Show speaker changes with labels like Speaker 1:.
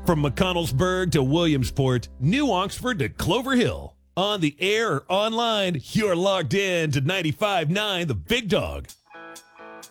Speaker 1: From McConnellsburg to Williamsport, New Oxford to Clover Hill. On the air or online, you're logged in to 95.9 The Big Dog.